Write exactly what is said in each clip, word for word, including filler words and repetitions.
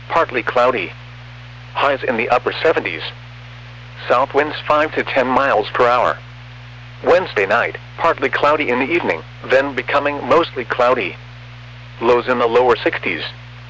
partly cloudy. Highs in the upper seventies. South winds five to ten miles per hour. Wednesday night, partly cloudy in the evening, then becoming mostly cloudy. Lows in the lower sixties.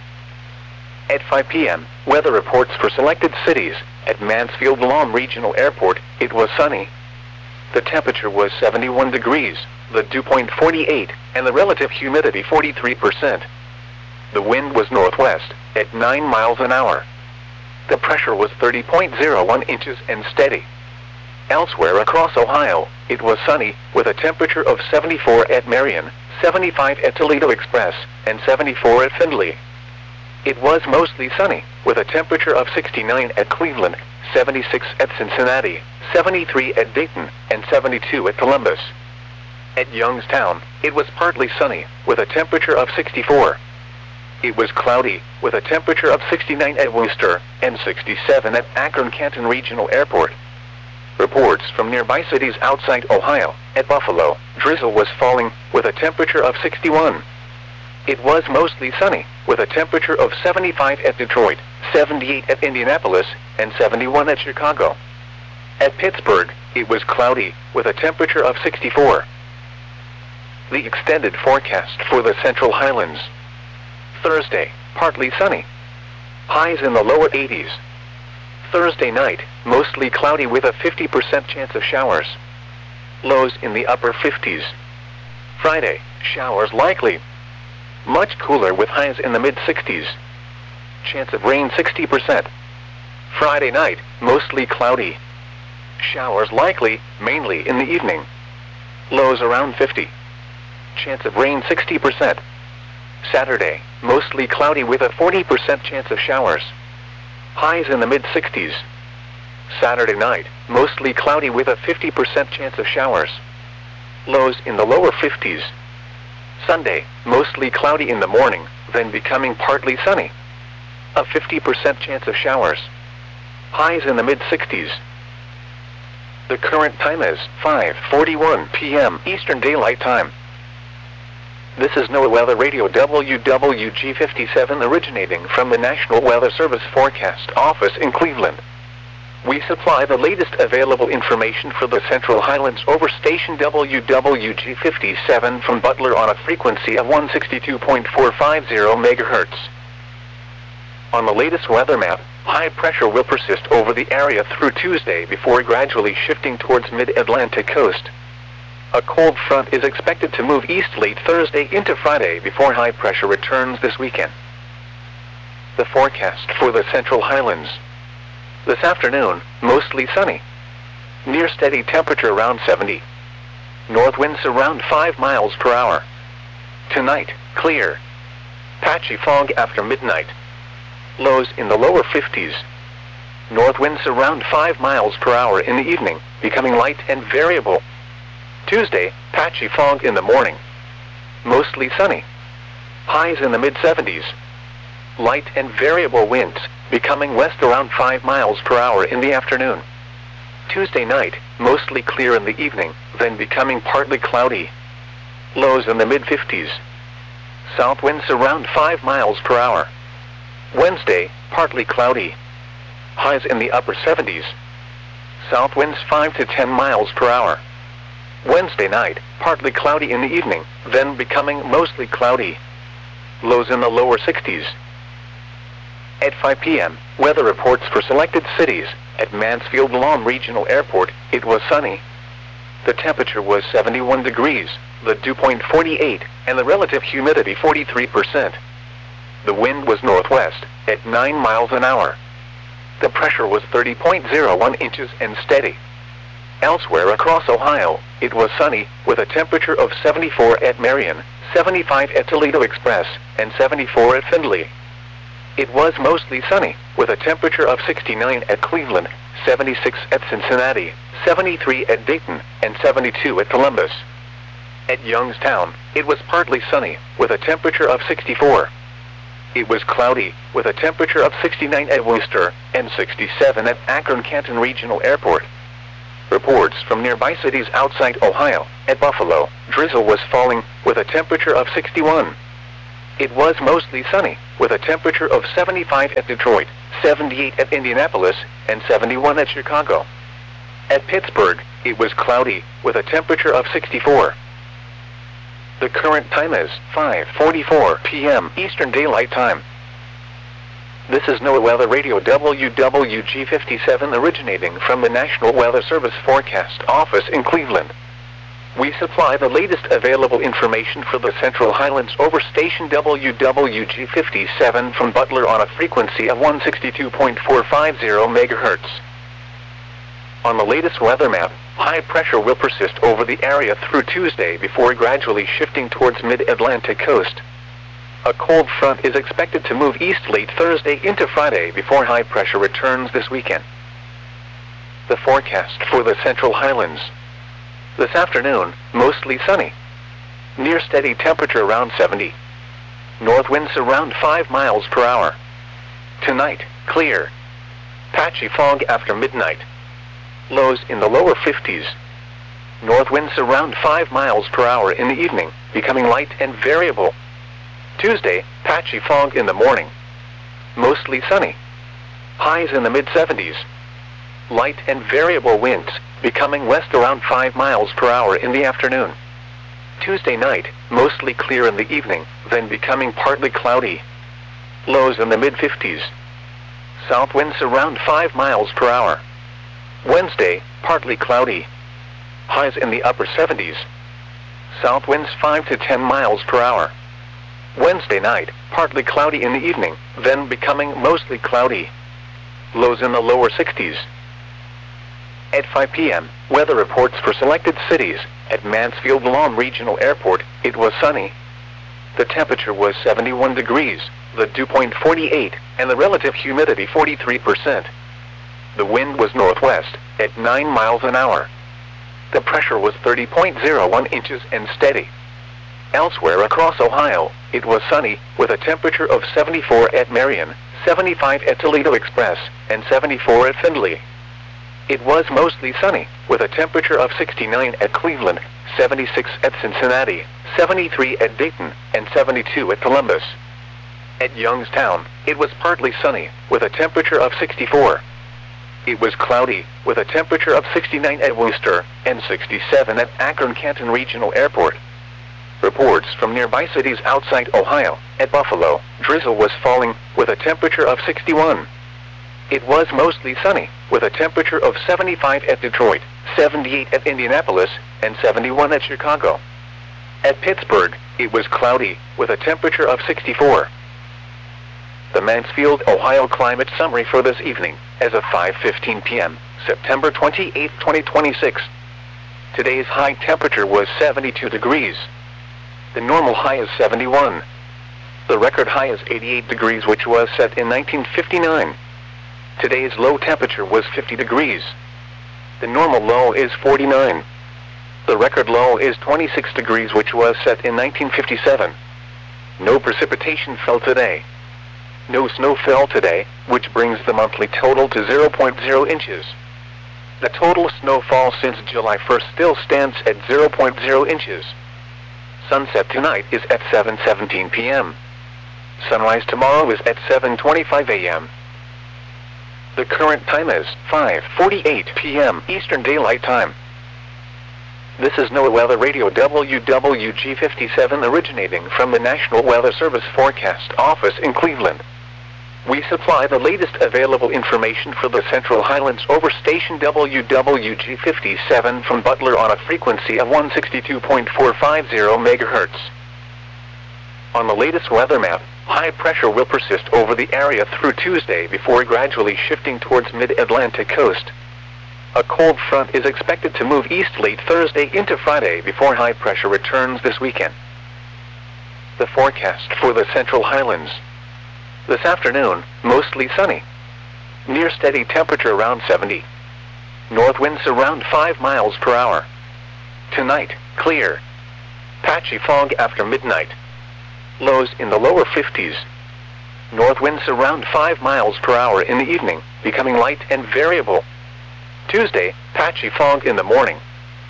At five p m, weather reports for selected cities. At Mansfield Lawn Regional Airport, it was sunny. The temperature was seventy-one degrees, the dew point forty-eight, and the relative humidity forty-three percent. The wind was northwest, at nine miles an hour. The pressure was thirty point zero one inches and steady. Elsewhere across Ohio, it was sunny, with a temperature of seventy-four at Marion, seventy-five at Toledo Express, and seventy-four at Findlay. It was mostly sunny, with a temperature of sixty-nine at Cleveland, seventy-six at Cincinnati, seventy-three at Dayton, and seventy-two at Columbus. At Youngstown, it was partly sunny, with a temperature of sixty-four. It was cloudy, with a temperature of sixty-nine at Worcester, and sixty-seven at Akron-Canton Regional Airport. Reports from nearby cities outside Ohio. At Buffalo, drizzle was falling, with a temperature of sixty-one. It was mostly sunny, with a temperature of seventy-five at Detroit, seventy-eight at Indianapolis, and seventy-one at Chicago. At Pittsburgh, it was cloudy, with a temperature of sixty-four. The extended forecast for the Central Highlands. Thursday, partly sunny. Highs in the lower eighties. Thursday night, mostly cloudy with a fifty percent chance of showers. Lows in the upper fifties. Friday, showers likely. Much cooler with highs in the mid sixties. Chance of rain sixty percent. Friday night, mostly cloudy. Showers likely, mainly in the evening. Lows around fifty. Chance of rain sixty percent. Saturday, mostly cloudy with a forty percent chance of showers. Highs in the mid sixties. Saturday night, mostly cloudy with a fifty percent chance of showers. Lows in the lower fifties. Sunday, mostly cloudy in the morning, then becoming partly sunny. A fifty percent chance of showers. Highs in the mid sixties. The current time is five forty-one p m Eastern Daylight Time. This is NOAA Weather Radio W W G fifty-seven originating from the National Weather Service Forecast Office in Cleveland. We supply the latest available information for the Central Highlands over station W W G fifty-seven from Butler on a frequency of one sixty-two point four five zero megahertz. On the latest weather map, high pressure will persist over the area through Tuesday before gradually shifting towards mid-Atlantic coast. A cold front is expected to move east late Thursday into Friday before high pressure returns this weekend. The forecast for the Central Highlands. This afternoon, mostly sunny. Near steady temperature around seventy. North winds around five miles per hour. Tonight, clear. Patchy fog after midnight. Lows in the lower fifties. North winds around five miles per hour in the evening, becoming light and variable. Tuesday, patchy fog in the morning. Mostly sunny. Highs in the mid seventies. Light and variable winds, becoming west around five miles per hour in the afternoon. Tuesday night, mostly clear in the evening, then becoming partly cloudy. Lows in the mid fifties. South winds around five miles per hour. Wednesday, partly cloudy. Highs in the upper seventies. South winds five to ten miles per hour. Wednesday night, partly cloudy in the evening, then becoming mostly cloudy. Lows in the lower sixties. At five p m, weather reports for selected cities. At Mansfield Lawn Regional Airport, it was sunny. The temperature was seventy-one degrees, the dew point forty-eight, and the relative humidity forty-three percent. The wind was northwest, at nine miles an hour. The pressure was thirty point zero one inches and steady. Elsewhere across Ohio, it was sunny, with a temperature of seventy-four at Marion, seventy-five at Toledo Express, and seventy-four at Findlay. It was mostly sunny, with a temperature of sixty-nine at Cleveland, seventy-six at Cincinnati, seventy-three at Dayton, and seventy-two at Columbus. At Youngstown, it was partly sunny, with a temperature of sixty-four. It was cloudy, with a temperature of sixty-nine at Worcester, and sixty-seven at Akron-Canton Regional Airport. Reports from nearby cities outside Ohio. At Buffalo, drizzle was falling, with a temperature of sixty-one. It was mostly sunny, with a temperature of seventy-five at Detroit, seventy-eight at Indianapolis, and seventy-one at Chicago. At Pittsburgh, it was cloudy, with a temperature of sixty-four. The current time is five forty-four p m Eastern Daylight Time. This is NOAA Weather Radio W W G fifty-seven originating from the National Weather Service Forecast Office in Cleveland. We supply the latest available information for the Central Highlands over station W W G fifty-seven from Butler on a frequency of one sixty-two point four five zero megahertz. On the latest weather map, high pressure will persist over the area through Tuesday before gradually shifting towards mid-Atlantic coast. A cold front is expected to move east late Thursday into Friday before high pressure returns this weekend. The forecast for the Central Highlands. This afternoon, mostly sunny. Near steady temperature around seventy. North winds around five miles per hour. Tonight, clear. Patchy fog after midnight. Lows in the lower fifties. North winds around five miles per hour in the evening, becoming light and variable. Tuesday, patchy fog in the morning. Mostly sunny. Highs in the mid seventies. Light and variable winds, becoming west around five miles per hour in the afternoon. Tuesday night, mostly clear in the evening, then becoming partly cloudy. Lows in the mid fifties. South winds around five miles per hour. Wednesday, partly cloudy. Highs in the upper seventies. South winds five to ten miles per hour. Wednesday night, partly cloudy in the evening, then becoming mostly cloudy. Lows in the lower sixties. At five p m, weather reports for selected cities. At Mansfield Lawn Regional Airport, it was sunny. The temperature was seventy-one degrees, the dew point forty-eight, and the relative humidity forty-three percent. The wind was northwest, at nine miles an hour. The pressure was thirty point zero one inches and steady. Elsewhere across Ohio, it was sunny, with a temperature of seventy-four at Marion, seventy-five at Toledo Express, and seventy-four at Findlay. It was mostly sunny, with a temperature of sixty-nine at Cleveland, seventy-six at Cincinnati, seventy-three at Dayton, and seventy-two at Columbus. At Youngstown, it was partly sunny, with a temperature of sixty-four. It was cloudy, with a temperature of sixty-nine at Worcester, and sixty-seven at Akron-Canton Regional Airport. Reports from nearby cities outside Ohio. At Buffalo, drizzle was falling, with a temperature of sixty-one. It was mostly sunny, with a temperature of seventy-five at Detroit, seventy-eight at Indianapolis, and seventy-one at Chicago. At Pittsburgh, it was cloudy, with a temperature of sixty-four. The Mansfield, Ohio climate summary for this evening, as of five fifteen p m, September twenty-eighth, twenty twenty-six. Today's high temperature was seventy-two degrees. The normal high is seventy-one. The record high is eighty-eight degrees, which was set in nineteen fifty-nine. Today's low temperature was fifty degrees. The normal low is forty-nine. The record low is twenty-six degrees, which was set in nineteen fifty-seven. No precipitation fell today. No snow fell today, which brings the monthly total to zero point zero inches. The total snowfall since July first still stands at zero point zero inches. Sunset tonight is at seven seventeen p m Sunrise tomorrow is at seven twenty-five a m The current time is five forty-eight p m Eastern Daylight Time. This is NOAA Weather Radio W W G fifty-seven originating from the National Weather Service Forecast Office in Cleveland. We supply the latest available information for the Central Highlands over station W W G fifty-seven from Butler on a frequency of one sixty-two point four five zero megahertz. On the latest weather map, high pressure will persist over the area through Tuesday before gradually shifting towards mid-Atlantic coast. A cold front is expected to move east late Thursday into Friday before high pressure returns this weekend. The forecast for the Central Highlands. This afternoon, mostly sunny. Near steady temperature around seventy. North winds around five miles per hour. Tonight, clear. Patchy fog after midnight. Lows in the lower fifties. North winds around five miles per hour in the evening, becoming light and variable. Tuesday, patchy fog in the morning.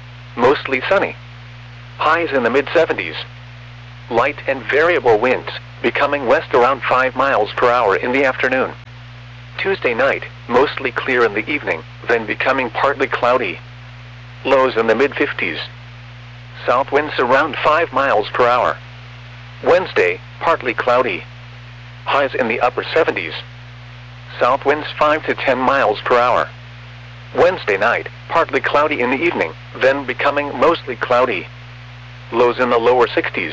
Mostly sunny. Highs in the mid seventies. Light and variable winds, becoming west around five miles per hour in the afternoon. Tuesday night, mostly clear in the evening, then becoming partly cloudy. Lows in the mid fifties. South winds around five miles per hour. Wednesday, partly cloudy. Highs in the upper seventies. South winds five to ten miles per hour. Wednesday night, partly cloudy in the evening, then becoming mostly cloudy. Lows in the lower sixties.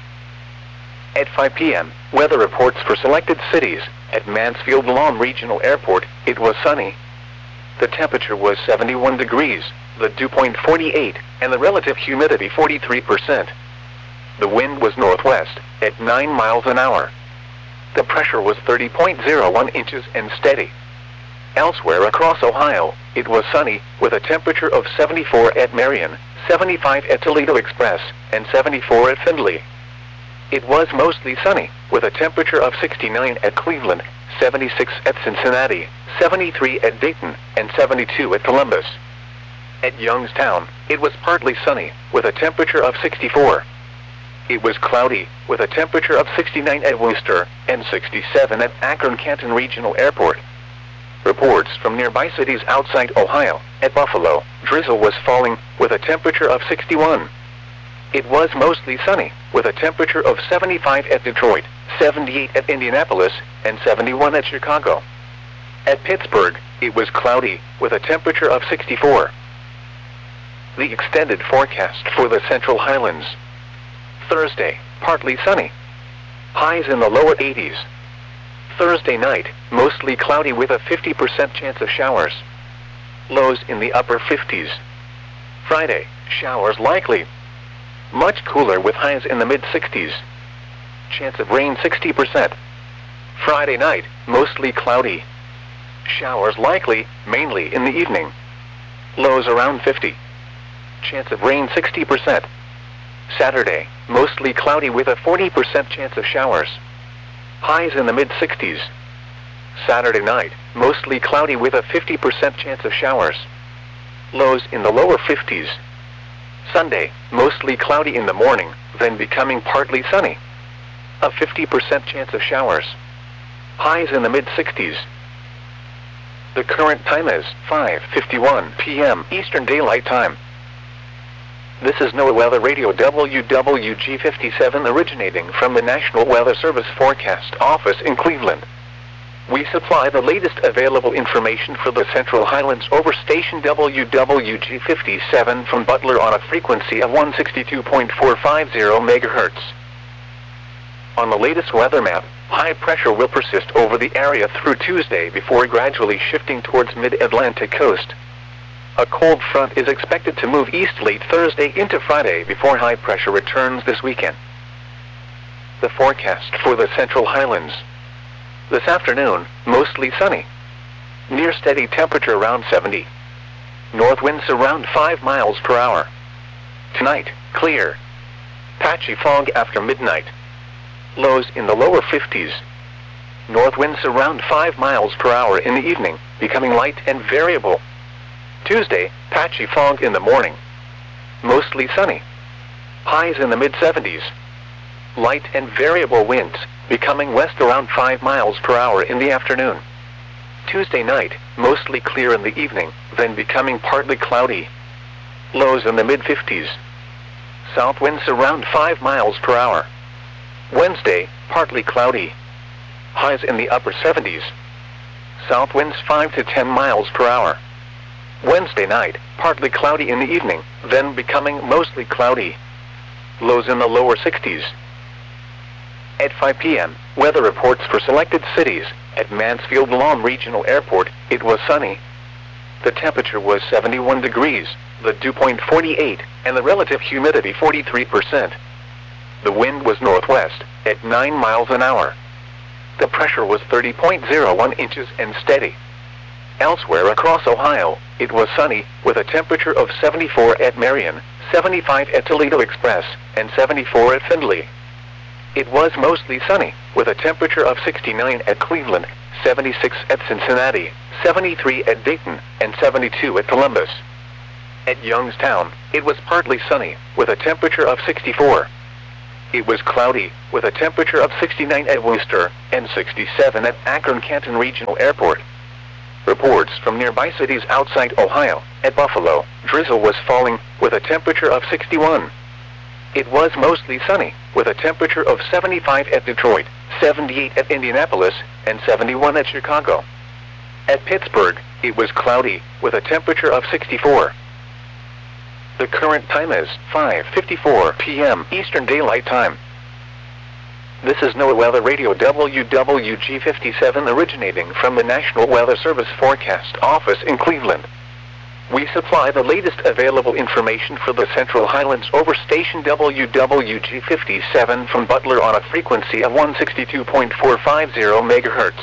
At five p m, weather reports for selected cities. At Mansfield Lawn Regional Airport, it was sunny. The temperature was seventy-one degrees, the dew point forty-eight, and the relative humidity forty-three percent. The wind was northwest, at nine miles an hour. The pressure was thirty point zero one inches and steady. Elsewhere across Ohio, it was sunny, with a temperature of seventy-four at Marion, seventy-five at Toledo Express, and seventy-four at Findlay. It was mostly sunny, with a temperature of sixty-nine at Cleveland, seventy-six at Cincinnati, seventy-three at Dayton, and seventy-two at Columbus. At Youngstown, it was partly sunny, with a temperature of sixty-four. It was cloudy, with a temperature of sixty-nine at Worcester, and sixty-seven at Akron-Canton Regional Airport. Reports from nearby cities outside Ohio. At Buffalo, drizzle was falling, with a temperature of sixty-one. It was mostly sunny, with a temperature of seventy-five at Detroit, seventy-eight at Indianapolis, and seventy-one at Chicago. At Pittsburgh, it was cloudy, with a temperature of sixty-four. The extended forecast for the Central Highlands. Thursday, partly sunny. Highs in the lower eighties. Thursday night, mostly cloudy with a fifty percent chance of showers. Lows in the upper fifties. Friday, showers likely. Much cooler with highs in the mid sixties. Chance of rain sixty percent. Friday night, mostly cloudy. Showers likely, mainly in the evening. Lows around fifty. Chance of rain sixty percent. Saturday, mostly cloudy with a forty percent chance of showers. Highs in the mid sixties. Saturday night, mostly cloudy with a fifty percent chance of showers. Lows in the lower fifties. Sunday, mostly cloudy in the morning, then becoming partly sunny. A fifty percent chance of showers. Highs in the mid sixties. The current time is five fifty-one p m Eastern Daylight Time. This is NOAA Weather Radio W W G fifty-seven originating from the National Weather Service Forecast Office in Cleveland. We supply the latest available information for the Central Highlands over station W W G fifty-seven from Butler on a frequency of one sixty-two point four five zero megahertz. On the latest weather map, high pressure will persist over the area through Tuesday before gradually shifting towards mid-Atlantic coast. A cold front is expected to move east late Thursday into Friday before high pressure returns this weekend. The forecast for the Central Highlands. This afternoon, mostly sunny. Near steady temperature around seventy. North winds around five miles per hour. Tonight, clear. Patchy fog after midnight. Lows in the lower fifties. North winds around five miles per hour in the evening, becoming light and variable. Tuesday, patchy fog in the morning. Mostly sunny. Highs in the mid seventies. Light and variable winds, becoming west around five miles per hour in the afternoon. Tuesday night, mostly clear in the evening, then becoming partly cloudy. Lows in the mid fifties. South winds around five miles per hour. Wednesday, partly cloudy. Highs in the upper seventies. South winds five to ten miles per hour. Wednesday night, partly cloudy in the evening, then becoming mostly cloudy. Lows in the lower sixties. At five p m, weather reports for selected cities. At Mansfield Lawn Regional Airport, it was sunny. The temperature was seventy-one degrees, the dew point forty-eight, and the relative humidity forty-three percent. The wind was northwest, at nine miles an hour. The pressure was thirty point zero one inches and steady. Elsewhere across Ohio, it was sunny, with a temperature of seventy-four at Marion, seventy-five at Toledo Express, and seventy-four at Findlay. It was mostly sunny, with a temperature of sixty-nine at Cleveland, seventy-six at Cincinnati, seventy-three at Dayton, and seventy-two at Columbus. At Youngstown, it was partly sunny, with a temperature of sixty-four. it was cloudy, with a temperature of sixty-nine at Worcester and sixty-seven at Akron-Canton Regional Airport. Reports from nearby cities outside Ohio. At Buffalo, drizzle was falling, with a temperature of sixty-one. It was mostly sunny, with a temperature of seventy-five at Detroit, seventy-eight at Indianapolis, and seventy-one at Chicago. At Pittsburgh, it was cloudy, with a temperature of sixty-four. The current time is five fifty-four p m Eastern Daylight Time. This is NOAA Weather Radio W W G fifty-seven originating from the National Weather Service Forecast Office in Cleveland. We supply the latest available information for the Central Highlands over station W W G fifty-seven from Butler on a frequency of one sixty-two point four five zero megahertz.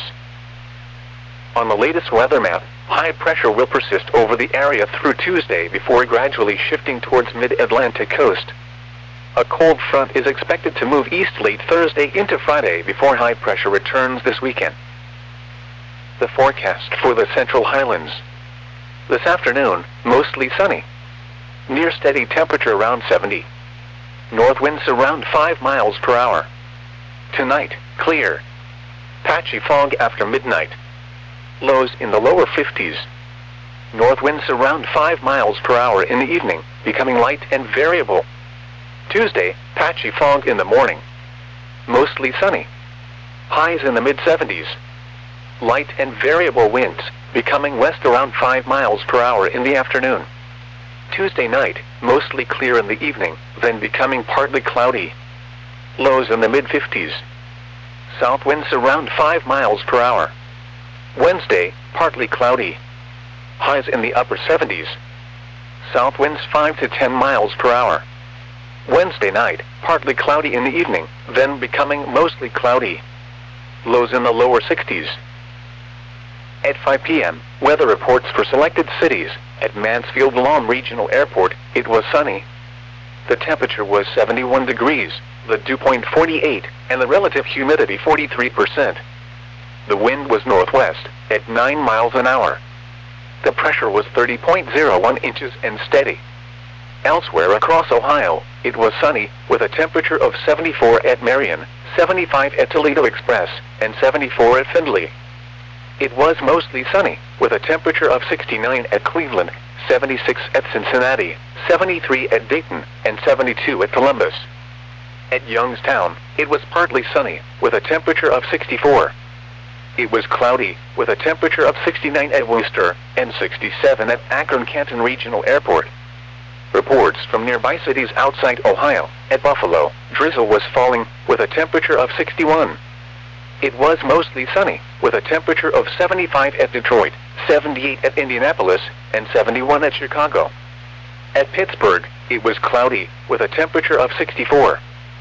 On the latest weather map, high pressure will persist over the area through Tuesday before gradually shifting towards mid-Atlantic coast. A cold front is expected to move east late Thursday into Friday before high pressure returns this weekend. The forecast for the Central Highlands. This afternoon, mostly sunny. Near steady temperature around seventy. North winds around five miles per hour. Tonight, clear. Patchy fog after midnight. Lows in the lower fifties. North winds around five miles per hour in the evening, becoming light and variable. Tuesday, patchy fog in the morning. Mostly sunny. Highs in the mid seventies. Light and variable winds, becoming west around five miles per hour in the afternoon. Tuesday night, mostly clear in the evening, then becoming partly cloudy. Lows in the mid fifties. South winds around five miles per hour. Wednesday, partly cloudy. Highs in the upper seventies. South winds five to ten miles per hour. Wednesday night, partly cloudy in the evening, then becoming mostly cloudy. Lows in the lower sixties. At five p m, weather reports for selected cities. At Mansfield-Lawn Regional Airport, it was sunny. The temperature was seventy-one degrees, the dew point forty-eight, and the relative humidity forty-three percent. The wind was northwest, at nine miles an hour. The pressure was thirty point zero one inches and steady. Elsewhere across Ohio, it was sunny, with a temperature of seventy-four at Marion, seventy-five at Toledo Express, and seventy-four at Findlay. It was mostly sunny, with a temperature of sixty-nine at Cleveland, seventy-six at Cincinnati, seventy-three at Dayton, and seventy-two at Columbus. At Youngstown, it was partly sunny, with a temperature of sixty-four. It was cloudy, with a temperature of sixty-nine at Worcester, and sixty-seven at Akron-Canton Regional Airport. Reports from nearby cities outside Ohio. At Buffalo, drizzle was falling, with a temperature of sixty-one. It was mostly sunny, with a temperature of seventy-five at Detroit, seventy-eight at Indianapolis, and seventy-one at Chicago. At Pittsburgh, it was cloudy, with a temperature of sixty-four.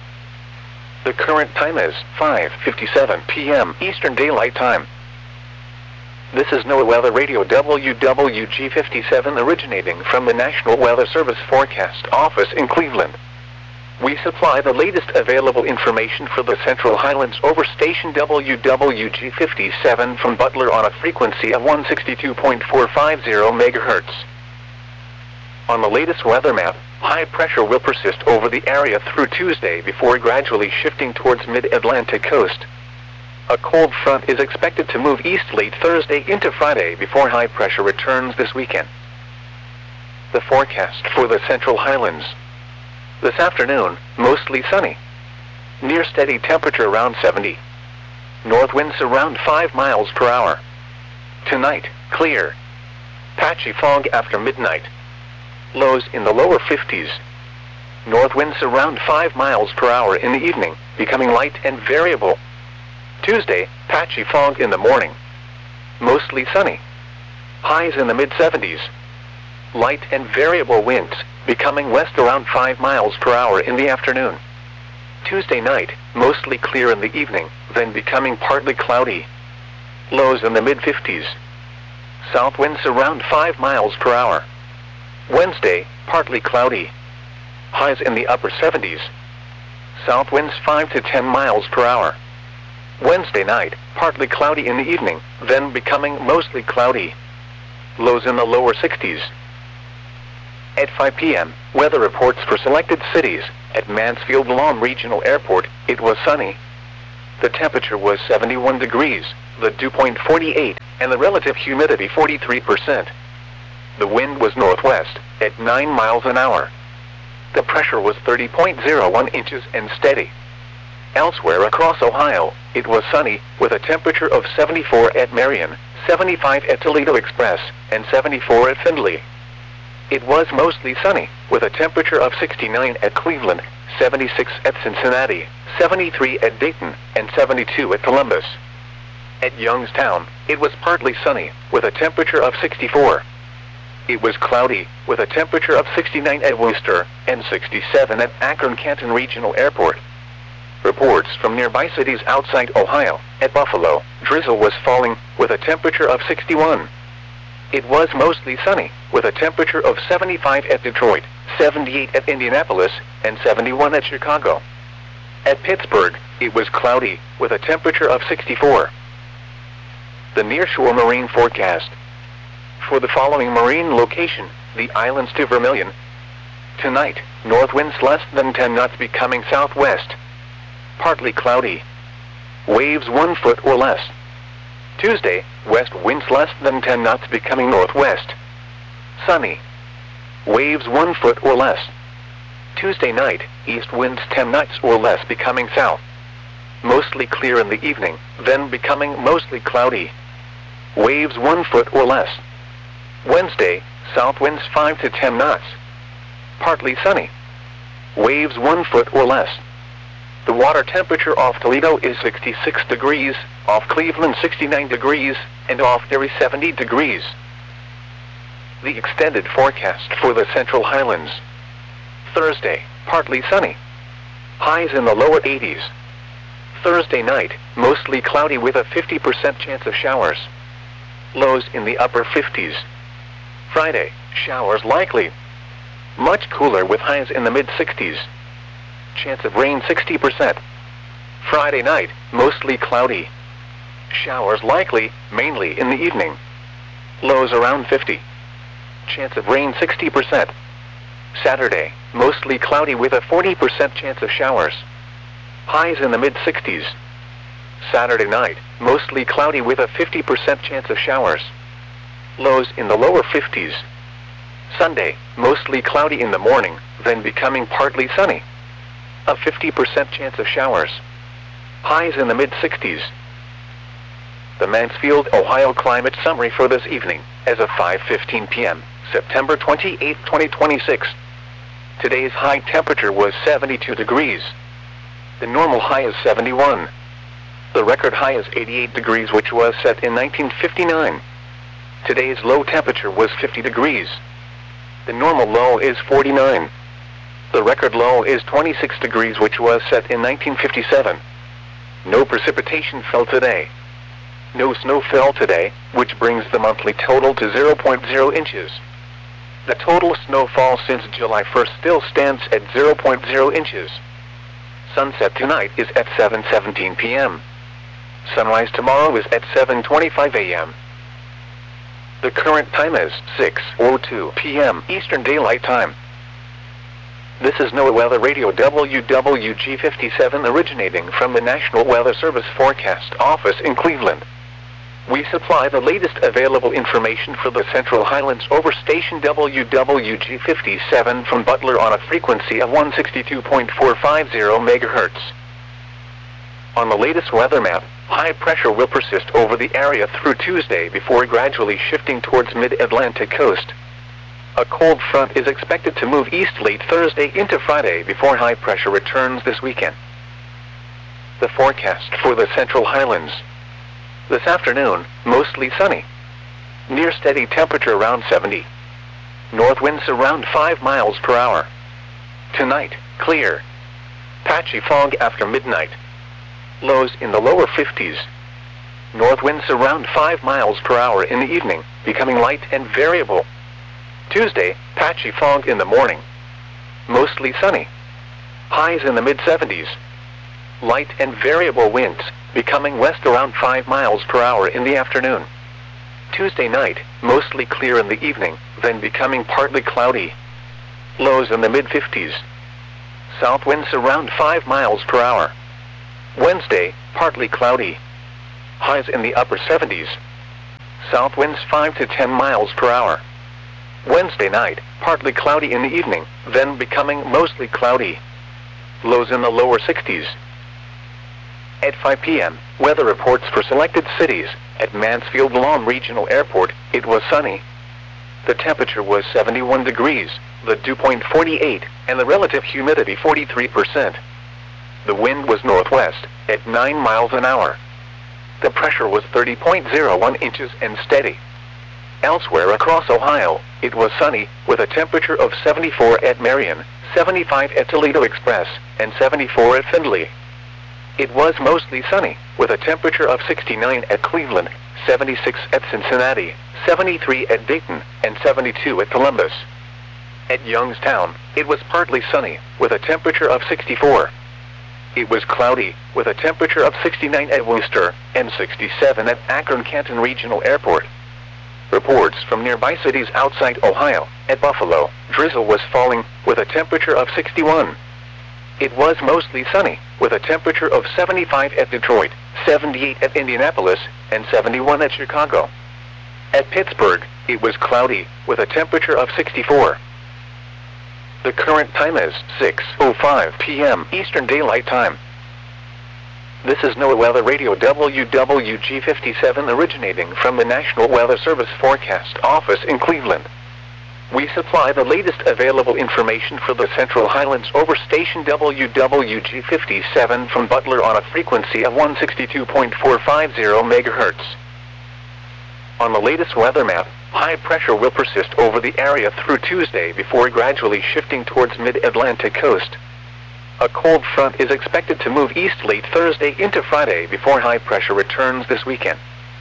The current time is five fifty-seven p m Eastern Daylight Time. This is NOAA Weather Radio W W G fifty-seven originating from the National Weather Service Forecast Office in Cleveland. We supply the latest available information for the Central Highlands over station W W G fifty-seven from Butler on a frequency of one sixty-two point four five zero megahertz. On the latest weather map, high pressure will persist over the area through Tuesday before gradually shifting towards mid-Atlantic coast. A cold front is expected to move east late Thursday into Friday before high pressure returns this weekend. The forecast for the Central Highlands. This afternoon, mostly sunny. Near steady temperature around seventy. North winds around five miles per hour. Tonight, clear. Patchy fog after midnight. Lows in the lower fifties. North winds around five miles per hour in the evening, becoming light and variable. Tuesday, patchy fog in the morning. Mostly sunny. Highs in the mid seventies. Light and variable winds, becoming west around five miles per hour in the afternoon. Tuesday night, mostly clear in the evening, then becoming partly cloudy. Lows in the mid fifties. South winds around five miles per hour. Wednesday, partly cloudy. Highs in the upper seventies. South winds five to ten miles per hour. Wednesday night, partly cloudy in the evening, then becoming mostly cloudy. Lows in the lower sixties. At five p m, weather reports for selected cities. At Mansfield-Lam Regional Airport, it was sunny. The temperature was seventy-one degrees, the dew point forty-eight, and the relative humidity forty-three percent. The wind was northwest, at nine miles an hour. The pressure was thirty point zero one inches and steady. Elsewhere across Ohio, it was sunny, with a temperature of seventy-four at Marion, seventy-five at Toledo Express, and seventy-four at Findlay. It was mostly sunny, with a temperature of sixty-nine at Cleveland, seventy-six at Cincinnati, seventy-three at Dayton, and seventy-two at Columbus. At Youngstown, it was partly sunny, with a temperature of sixty-four. It was cloudy, with a temperature of sixty-nine at Worcester, and sixty-seven at Akron-Canton Regional Airport. Reports from nearby cities outside Ohio. At Buffalo, drizzle was falling, with a temperature of sixty-one. It was mostly sunny, with a temperature of seventy-five at Detroit, seventy-eight at Indianapolis, and seventy-one at Chicago. At Pittsburgh, it was cloudy, with a temperature of sixty-four. The nearshore marine forecast. For the following marine location, the islands to Vermilion. Tonight, north winds less than ten knots becoming southwest. Partly cloudy. Waves one foot or less. Tuesday, west winds less than ten knots becoming northwest. Sunny. Waves one foot or less. Tuesday night, east winds ten knots or less becoming south. Mostly clear in the evening, then becoming mostly cloudy. Waves one foot or less. Wednesday, south winds five to ten knots. Partly sunny. Waves one foot or less. The water temperature off Toledo is sixty-six degrees, off Cleveland sixty-nine degrees, and off Erie seventy degrees. The extended forecast for the Central Highlands. Thursday, partly sunny. Highs in the lower eighties. Thursday night, mostly cloudy with a fifty percent chance of showers. Lows in the upper fifties. Friday, showers likely. Much cooler with highs in the mid-sixties. Chance of rain sixty percent. Friday night, mostly cloudy. Showers likely, mainly in the evening. Lows around fifty. Chance of rain sixty percent. Saturday, mostly cloudy with a forty percent chance of showers. Highs in the mid-sixties. Saturday night, mostly cloudy with a fifty percent chance of showers. Lows in the lower fifties. Sunday, mostly cloudy in the morning, then becoming partly sunny. A fifty percent chance of showers. Highs in the mid-sixties. The Mansfield, Ohio climate summary for this evening, as of five fifteen p m, September twenty-eighth, twenty twenty-six. Today's high temperature was seventy-two degrees. The normal high is seventy-one. The record high is eighty-eight degrees, which was set in nineteen fifty-nine. Today's low temperature was fifty degrees. The normal low is forty-nine. The record low is twenty-six degrees, which was set in nineteen fifty-seven. No precipitation fell today. No snow fell today, which brings the monthly total to zero point zero inches. The total snowfall since July first still stands at zero point zero inches. Sunset tonight is at seven seventeen p m Sunrise tomorrow is at seven twenty-five a m The current time is six oh two p m Eastern Daylight Time. This is NOAA Weather Radio W W G fifty-seven, originating from the National Weather Service Forecast Office in Cleveland. We supply the latest available information for the Central Highlands over station W W G fifty-seven from Butler on a frequency of one sixty-two point four five zero megahertz. On the latest weather map, high pressure will persist over the area through Tuesday before gradually shifting towards mid-Atlantic coast. A cold front is expected to move east late Thursday into Friday before high pressure returns this weekend. The forecast for the Central Highlands. This afternoon, mostly sunny. Near steady temperature around seventy. North winds around five miles per hour. Tonight, clear. Patchy fog after midnight. Lows in the lower fifties. North winds around five miles per hour in the evening, becoming light and variable. Tuesday, patchy fog in the morning. Mostly sunny. Highs in the mid-seventies. Light and variable winds, becoming west around five miles per hour in the afternoon. Tuesday night, mostly clear in the evening, then becoming partly cloudy. Lows in the mid fifties. South winds around five miles per hour. Wednesday, partly cloudy. Highs in the upper seventies. South winds five to ten miles per hour. Wednesday night, partly cloudy in the evening, then becoming mostly cloudy. Lows in the lower sixties. At five p m, weather reports for selected cities. At Mansfield Lawn Regional Airport, it was sunny. The temperature was seventy-one degrees, the dew point forty-eight, and the relative humidity forty-three percent. The wind was northwest, at nine miles an hour. The pressure was thirty point zero one inches and steady. Elsewhere across Ohio, it was sunny, with a temperature of seventy-four at Marion, seventy-five at Toledo Express, and seventy-four at Findlay. It was mostly sunny, with a temperature of sixty-nine at Cleveland, seventy-six at Cincinnati, seventy-three at Dayton, and seventy-two at Columbus. At Youngstown, it was partly sunny, with a temperature of sixty-four. It was cloudy, with a temperature of sixty-nine at Worcester, and sixty-seven at Akron-Canton Regional Airport. Reports from nearby cities outside Ohio. At Buffalo, drizzle was falling, with a temperature of sixty-one. It was mostly sunny, with a temperature of seventy-five at Detroit, seventy-eight at Indianapolis, and seventy-one at Chicago. At Pittsburgh, it was cloudy, with a temperature of sixty-four. The current time is six oh five p m Eastern Daylight Time. This is NOAA Weather Radio W W G fifty-seven originating from the National Weather Service Forecast Office in Cleveland. We supply the latest available information for the Central Highlands over station W W G fifty-seven from Butler on a frequency of one sixty-two point four five zero megahertz. On the latest weather map, high pressure will persist over the area through Tuesday before gradually shifting towards mid-Atlantic coast. A cold front is expected to move east late Thursday into Friday before high pressure returns this weekend.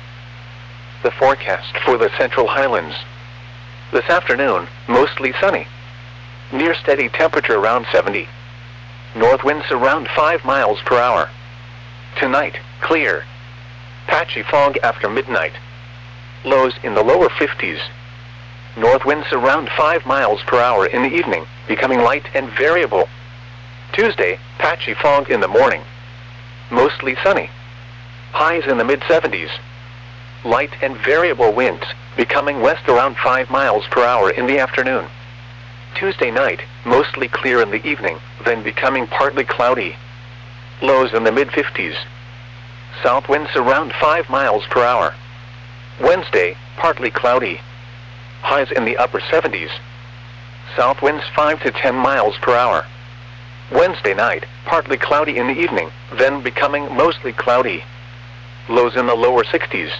The forecast for the Central Highlands. This afternoon, mostly sunny. Near steady temperature around seventy. North winds around five miles per hour. Tonight, clear. Patchy fog after midnight. Lows in the lower fifties. North winds around five miles per hour in the evening, becoming light and variable. Tuesday, patchy fog in the morning. Mostly sunny. Highs in the mid seventies. Light and variable winds, becoming west around five miles per hour in the afternoon. Tuesday night, mostly clear in the evening, then becoming partly cloudy. Lows in the mid fifties. South winds around five miles per hour. Wednesday, partly cloudy. Highs in the upper seventies. South winds five to ten miles per hour. Wednesday night, partly cloudy in the evening, then becoming mostly cloudy. Lows in the lower sixties.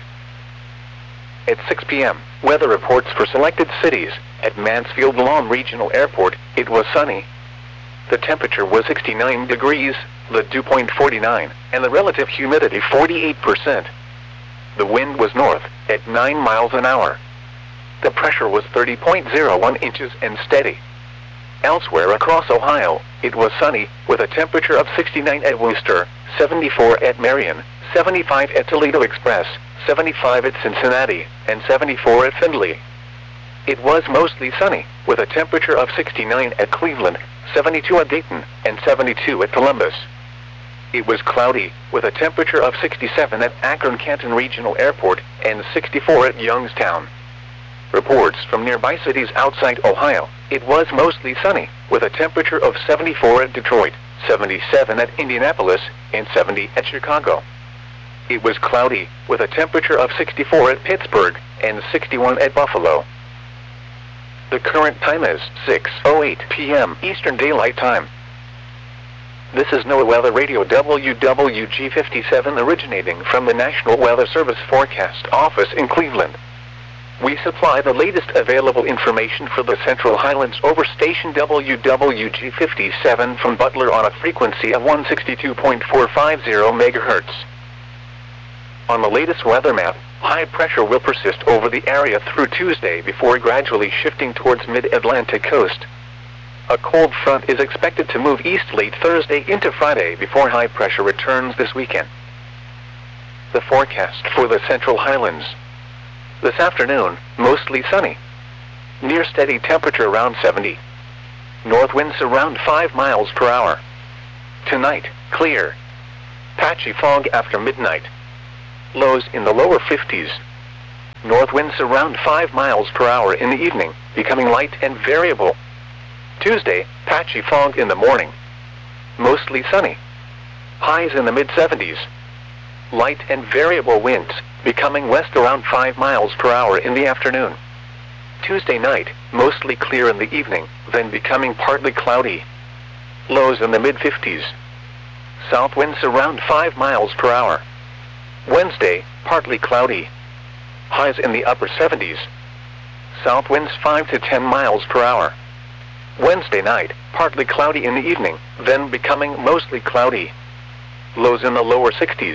At six p m, weather reports for selected cities. At Mansfield Lawn Regional Airport, it was sunny. The temperature was sixty-nine degrees, the dew point forty-nine, and the relative humidity forty-eight percent. The wind was north, at nine miles an hour. The pressure was thirty point zero one inches and steady. Elsewhere across Ohio, it was sunny, with a temperature of sixty-nine at Worcester, seventy-four at Marion, seventy-five at Toledo Express, seventy-five at Cincinnati, and seventy-four at Findlay. It was mostly sunny, with a temperature of sixty-nine at Cleveland, seventy-two at Dayton, and seventy-two at Columbus. It was cloudy, with a temperature of sixty-seven at Akron-Canton Regional Airport, and sixty-four at Youngstown. Reports from nearby cities outside Ohio. It was mostly sunny, with a temperature of seventy-four at Detroit, seventy-seven at Indianapolis, and seventy at Chicago. It was cloudy, with a temperature of sixty-four at Pittsburgh, and sixty-one at Buffalo. The current time is six oh eight p m Eastern Daylight Time. This is NOAA Weather Radio W W G fifty-seven originating from the National Weather Service Forecast Office in Cleveland. We supply the latest available information for the Central Highlands over station W W G fifty-seven from Butler on a frequency of one sixty-two point four five zero megahertz. On the latest weather map, high pressure will persist over the area through Tuesday before gradually shifting towards mid-Atlantic coast. A cold front is expected to move east late Thursday into Friday before high pressure returns this weekend. The forecast for the Central Highlands. This afternoon, mostly sunny. Near steady temperature around seventy. North winds around five miles per hour. Tonight, clear. Patchy fog after midnight. Lows in the lower fifties. North winds around five miles per hour in the evening, becoming light and variable. Tuesday, patchy fog in the morning. Mostly sunny. Highs in the mid seventies. Light and variable winds, becoming west around five miles per hour in the afternoon. Tuesday night, mostly clear in the evening, then becoming partly cloudy. Lows in the mid fifties. South winds around five miles per hour. Wednesday, partly cloudy. Highs in the upper seventies. South winds five to ten miles per hour. Wednesday night, partly cloudy in the evening, then becoming mostly cloudy. Lows in the lower sixties.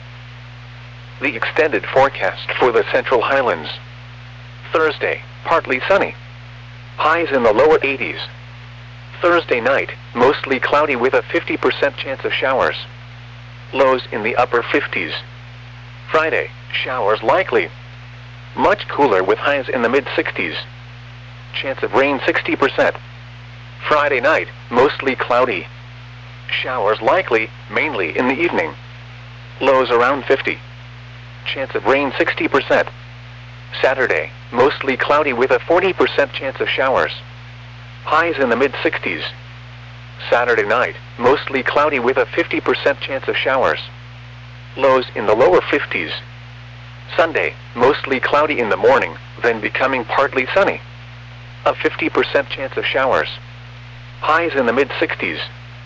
The extended forecast for the Central Highlands. Thursday, partly sunny. Highs in the lower eighties. Thursday night, mostly cloudy with a fifty percent chance of showers. Lows in the upper fifties. Friday, showers likely. Much cooler with highs in the mid sixties. Chance of rain sixty percent. Friday night, mostly cloudy. Showers likely, mainly in the evening. Lows around fifty. Chance of rain sixty percent. Saturday, mostly cloudy with a forty percent chance of showers. Highs in the mid sixties. Saturday night, mostly cloudy with a fifty percent chance of showers. Lows in the lower fifties. Sunday, mostly cloudy in the morning, then becoming partly sunny. A fifty percent chance of showers. Highs in the mid sixties.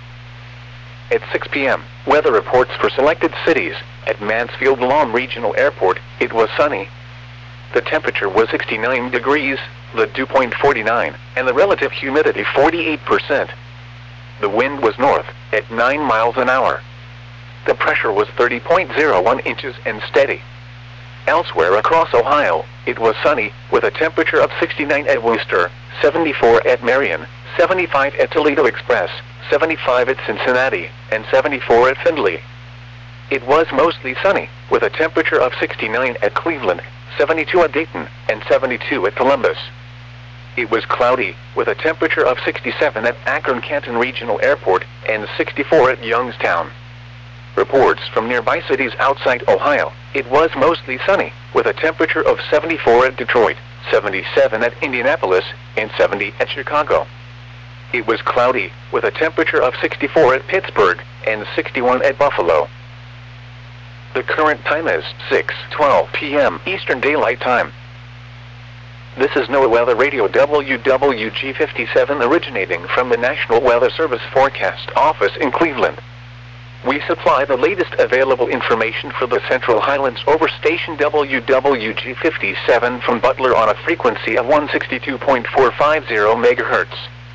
At six p m, weather reports for selected cities. At Mansfield Lawn Regional Airport, it was sunny. The temperature was sixty-nine degrees, the dew point forty-nine, and the relative humidity forty-eight percent. The wind was north, at nine miles an hour. The pressure was thirty point zero one inches and steady. Elsewhere across Ohio, it was sunny, with a temperature of sixty-nine at Wooster, seventy-four at Marion, seventy-five at Toledo Express, seventy-five at Cincinnati, and seventy-four at Findlay. It was mostly sunny, with a temperature of sixty-nine at Cleveland, seventy-two at Dayton, and seventy-two at Columbus. It was cloudy, with a temperature of sixty-seven at Akron-Canton Regional Airport, and sixty-four at Youngstown. Reports from nearby cities outside Ohio, it was mostly sunny, with a temperature of seventy-four at Detroit, seventy-seven at Indianapolis, and seventy at Chicago. It was cloudy, with a temperature of sixty-four at Pittsburgh, and sixty-one at Buffalo. The current time is six twelve p m Eastern Daylight Time. This is NOAA Weather Radio W W G fifty-seven originating from the National Weather Service Forecast Office in Cleveland. We supply the latest available information for the Central Highlands over station W W G fifty-seven from Butler on a frequency of one sixty-two point four five zero megahertz.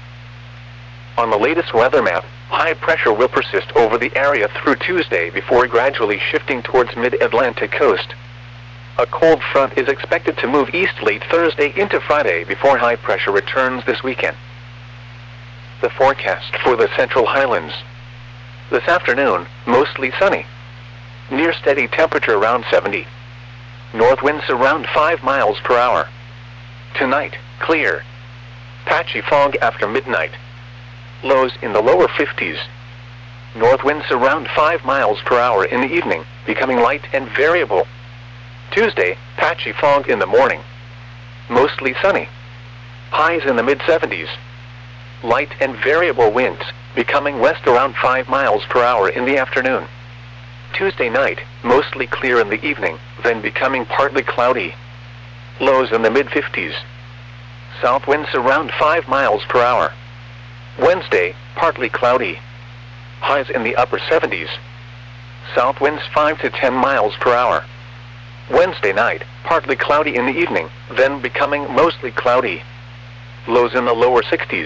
On the latest weather map, high pressure will persist over the area through Tuesday before gradually shifting towards mid-Atlantic coast. A cold front is expected to move east late Thursday into Friday before high pressure returns this weekend. The forecast for the Central Highlands. This afternoon, mostly sunny. Near steady temperature around seventy. North winds around five miles per hour. Tonight, clear. Patchy fog after midnight. Lows in the lower fifties. North winds around five miles per hour in the evening, becoming light and variable. Tuesday, patchy fog in the morning. Mostly sunny. Highs in the mid seventies. Light and variable winds, becoming west around five miles per hour in the afternoon. Tuesday night, mostly clear in the evening, then becoming partly cloudy. Lows in the mid fifties. South winds around five miles per hour. Wednesday, partly cloudy. Highs in the upper seventies. South winds five to ten miles per hour. Wednesday night, partly cloudy in the evening, then becoming mostly cloudy. Lows in the lower sixties.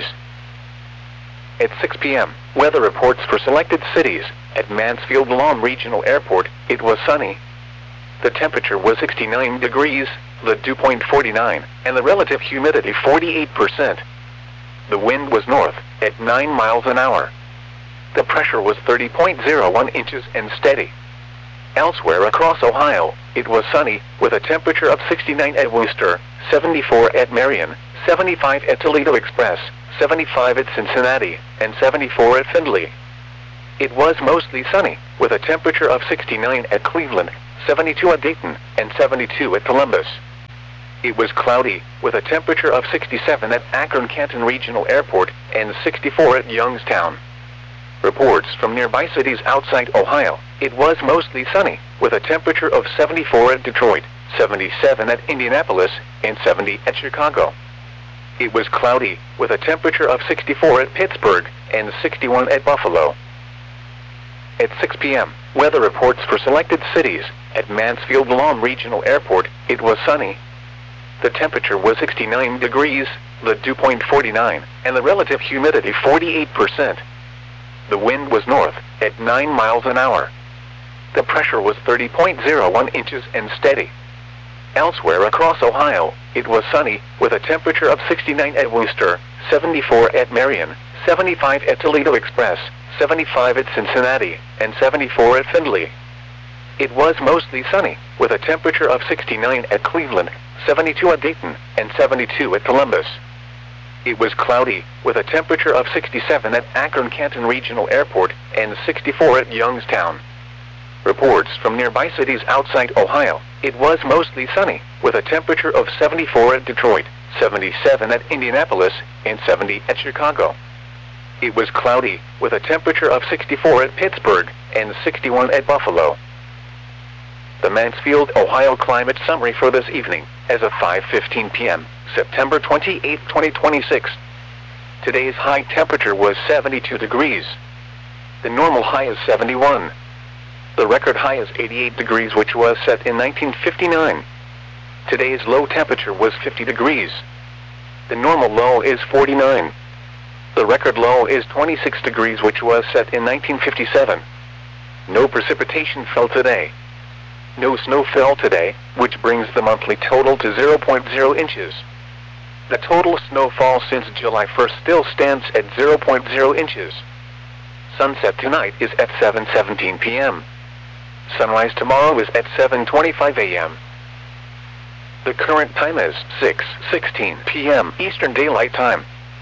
At six p m, weather reports for selected cities. At Mansfield Lawn Regional Airport, it was sunny. The temperature was sixty-nine degrees, the dew point forty-nine, and the relative humidity forty-eight percent. The wind was north, at nine miles an hour. The pressure was thirty point zero one inches and steady. Elsewhere across Ohio, it was sunny, with a temperature of sixty-nine at Wooster, seventy-four at Marion, seventy-five at Toledo Express, seventy-five at Cincinnati, and seventy-four at Findlay. It was mostly sunny, with a temperature of sixty-nine at Cleveland, seventy-two at Dayton, and seventy-two at Columbus. It was cloudy, with a temperature of sixty-seven at Akron-Canton Regional Airport, and sixty-four at Youngstown. Reports from nearby cities outside Ohio. It was mostly sunny, with a temperature of seventy-four at Detroit, seventy-seven at Indianapolis, and seventy at Chicago. It was cloudy, with a temperature of sixty-four at Pittsburgh, and sixty-one at Buffalo. At six p m, weather reports for selected cities. At Mansfield Lawn Regional Airport, it was sunny. The temperature was sixty-nine degrees, the dew point forty-nine, and the relative humidity forty-eight percent. The wind was north, at nine miles an hour. The pressure was thirty point zero one inches and steady. Elsewhere across Ohio, it was sunny, with a temperature of sixty-nine at Worcester, seventy-four at Marion, seventy-five at Toledo Express, seventy-five at Cincinnati, and seventy-four at Findlay. It was mostly sunny, with a temperature of sixty-nine at Cleveland, seventy-two at Dayton, and seventy-two at Columbus. It was cloudy, with a temperature of sixty-seven at Akron-Canton Regional Airport, and sixty-four at Youngstown. Reports from nearby cities outside Ohio. It was mostly sunny, with a temperature of seventy-four at Detroit, seventy-seven at Indianapolis, and seventy at Chicago. It was cloudy, with a temperature of sixty-four at Pittsburgh, and sixty-one at Buffalo. The Mansfield, Ohio climate summary for this evening, as of five fifteen p m, September twenty-eighth, twenty twenty-six. Today's high temperature was seventy-two degrees. The normal high is seventy-one. The record high is eighty-eight degrees, which was set in nineteen fifty-nine. Today's low temperature was fifty degrees. The normal low is forty-nine. The record low is twenty-six degrees, which was set in nineteen fifty-seven. No precipitation fell today. No snow fell today, which brings the monthly total to zero point zero inches. The total snowfall since July first still stands at zero point zero inches. Sunset tonight is at seven seventeen p m Sunrise tomorrow is at seven twenty-five a m The current time is six sixteen p m Eastern Daylight Time.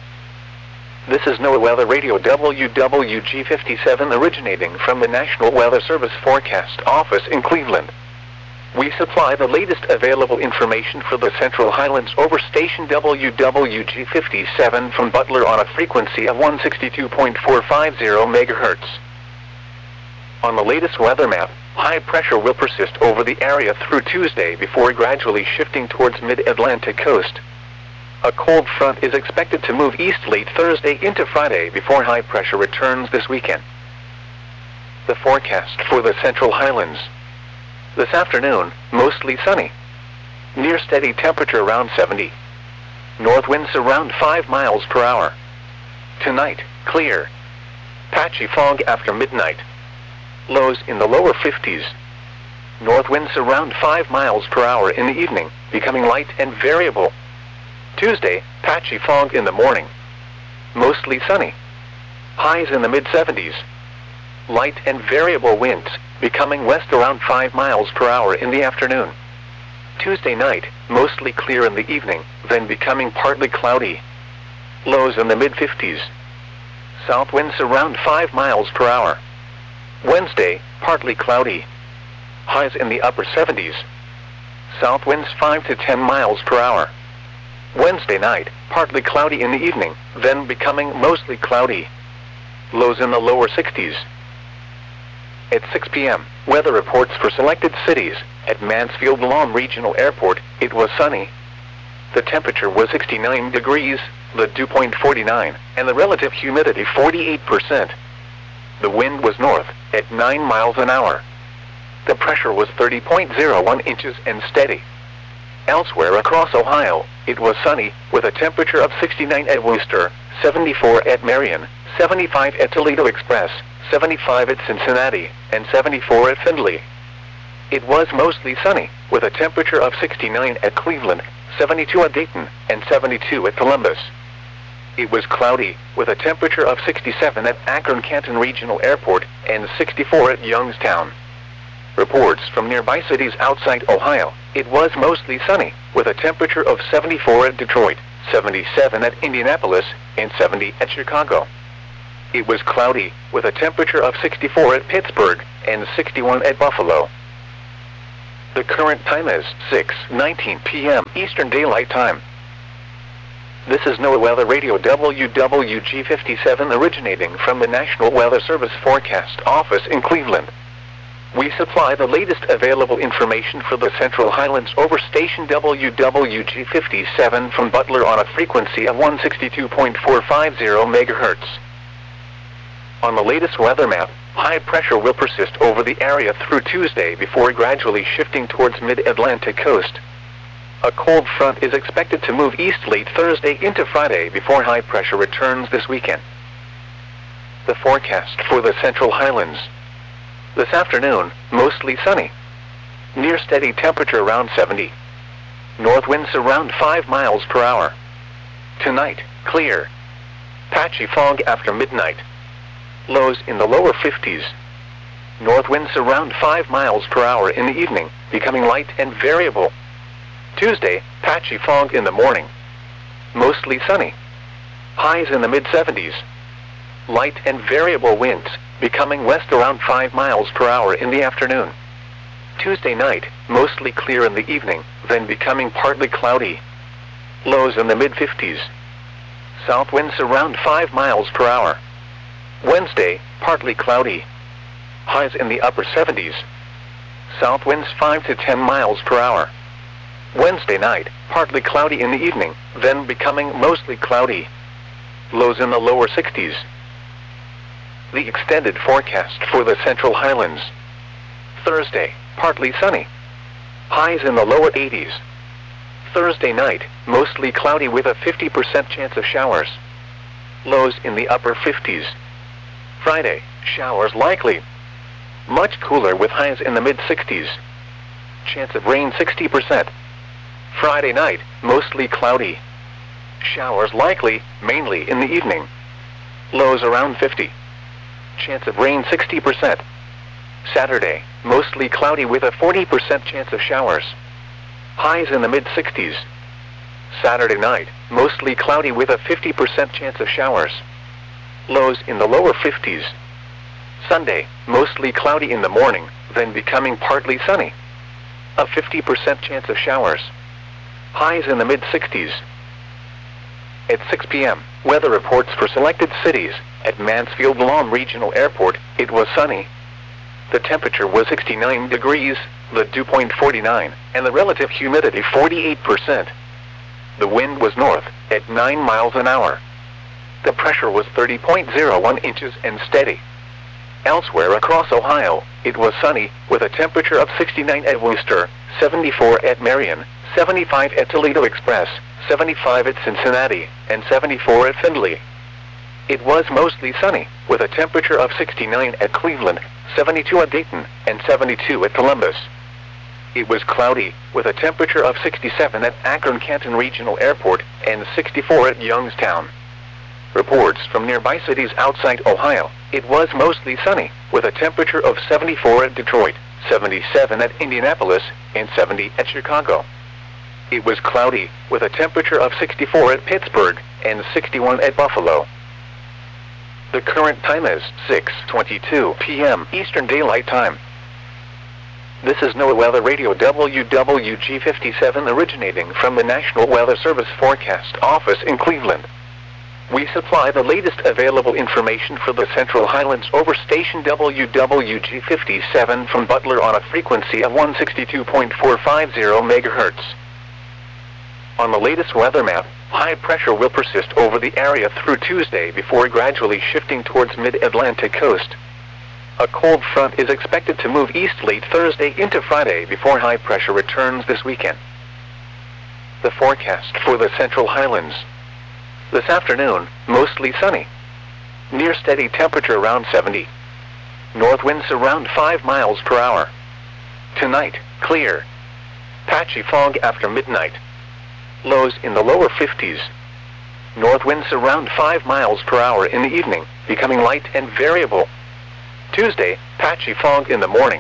This is NOAA Weather Radio W W G fifty-seven, originating from the National Weather Service Forecast Office in Cleveland. We supply the latest available information for the Central Highlands over station W W G fifty-seven from Butler on a frequency of one sixty-two point four five zero megahertz. On the latest weather map, high pressure will persist over the area through Tuesday before gradually shifting towards mid-Atlantic coast. A cold front is expected to move east late Thursday into Friday before high pressure returns this weekend. The forecast for the Central Highlands. This afternoon, mostly sunny. Near steady temperature around seventy. North winds around five miles per hour. Tonight, clear. Patchy fog after midnight. Lows in the lower fifties. North winds around five miles per hour in the evening, becoming light and variable. Tuesday, patchy fog in the morning. Mostly sunny. Highs in the mid seventies. Light and variable winds, becoming west around five miles per hour in the afternoon. Tuesday night, mostly clear in the evening, then becoming partly cloudy. Lows in the mid fifties. South winds around five miles per hour. Wednesday, partly cloudy. Highs in the upper seventies. South winds five to ten miles per hour. Wednesday night, partly cloudy in the evening, then becoming mostly cloudy. Lows in the lower sixties. At six p m, weather reports for selected cities. At Mansfield Lawn Regional Airport, it was sunny. The temperature was sixty-nine degrees, the dew point forty-nine, and the relative humidity forty-eight percent. The wind was north, at nine miles an hour. The pressure was thirty point zero one inches and steady. Elsewhere across Ohio, it was sunny, with a temperature of sixty-nine at Worcester, seventy-four at Marion, seventy-five at Toledo Express, seventy-five at Cincinnati, and seventy-four at Findlay. It was mostly sunny, with a temperature of sixty-nine at Cleveland, seventy-two at Dayton, and seventy-two at Columbus. It was cloudy, with a temperature of sixty-seven at Akron-Canton Regional Airport, and sixty-four at Youngstown. Reports from nearby cities outside Ohio. It was mostly sunny, with a temperature of seventy-four at Detroit, seventy-seven at Indianapolis, and seventy at Chicago. It was cloudy, with a temperature of sixty-four at Pittsburgh, and sixty-one at Buffalo. The current time is six nineteen p m Eastern Daylight Time. This is NOAA Weather Radio W W G fifty-seven originating from the National Weather Service Forecast Office in Cleveland. We supply the latest available information for the Central Highlands over station W W G fifty-seven from Butler on a frequency of one sixty-two point four five zero megahertz. On the latest weather map, high pressure will persist over the area through Tuesday before gradually shifting towards mid-Atlantic coast. A cold front is expected to move east late Thursday into Friday before high pressure returns this weekend. The forecast for the Central Highlands. This afternoon, mostly sunny. Near steady temperature around seventy. North winds around five miles per hour. Tonight, clear. Patchy fog after midnight. Lows in the lower fifties. North winds around five miles per hour in the evening, becoming light and variable. Tuesday, patchy fog in the morning. Mostly sunny. Highs in the mid seventies. Light and variable winds, becoming west around five miles per hour in the afternoon. Tuesday night, mostly clear in the evening, then becoming partly cloudy. Lows in the mid fifties. South winds around five miles per hour. Wednesday, partly cloudy. Highs in the upper seventies. South winds five to ten miles per hour. Wednesday night, partly cloudy in the evening, then becoming mostly cloudy. Lows in the lower sixties. The extended forecast for the Central Highlands. Thursday, partly sunny. Highs in the lower eighties. Thursday night, mostly cloudy with a fifty percent chance of showers. Lows in the upper fifties. Friday, showers likely. Much cooler with highs in the mid sixties. Chance of rain sixty percent. Friday night, mostly cloudy. Showers likely, mainly in the evening. Lows around fifty. Chance of rain sixty percent. Saturday, mostly cloudy with a forty percent chance of showers. Highs in the mid sixties. Saturday night, mostly cloudy with a fifty percent chance of showers. Lows in the lower fifties. Sunday, mostly cloudy in the morning, then becoming partly sunny. A fifty percent chance of showers. Highs in the mid sixties. At six p m, weather reports for selected cities. At Mansfield-Lawn Regional Airport, it was sunny. The temperature was sixty-nine degrees, the dew point forty-nine, and the relative humidity forty-eight percent. The wind was north, at nine miles an hour. The pressure was thirty point zero one inches and steady. Elsewhere across Ohio, it was sunny, with a temperature of sixty-nine at Worcester, seventy-four at Marion, seventy-five at Toledo Express, seventy-five at Cincinnati, and seventy-four at Findlay. It was mostly sunny, with a temperature of sixty-nine at Cleveland, seventy-two at Dayton, and seventy-two at Columbus. It was cloudy, with a temperature of sixty-seven at Akron-Canton Regional Airport, and sixty-four at Youngstown. Reports from nearby cities outside Ohio, it was mostly sunny, with a temperature of seventy-four at Detroit, seventy-seven at Indianapolis, and seventy at Chicago. It was cloudy, with a temperature of sixty-four at Pittsburgh, and sixty-one at Buffalo. The current time is six twenty-two p m Eastern Daylight Time. This is NOAA Weather Radio W W G fifty-seven originating from the National Weather Service Forecast Office in Cleveland. We supply the latest available information for the Central Highlands over station W W G fifty-seven from Butler on a frequency of one sixty-two point four five zero megahertz. On the latest weather map, high pressure will persist over the area through Tuesday before gradually shifting towards mid-Atlantic coast. A cold front is expected to move east late Thursday into Friday before high pressure returns this weekend. The forecast for the Central Highlands. This afternoon, mostly sunny. Near steady temperature around seventy. North winds around five miles per hour. Tonight, clear. Patchy fog after midnight. Lows in the lower fifties. North winds around five miles per hour in the evening, becoming light and variable. Tuesday, patchy fog in the morning.